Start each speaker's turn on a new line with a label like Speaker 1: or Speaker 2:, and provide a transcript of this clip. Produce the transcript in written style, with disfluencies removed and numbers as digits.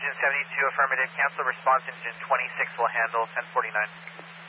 Speaker 1: engine 72, affirmative. Cancel response, engine 26 will handle 1049.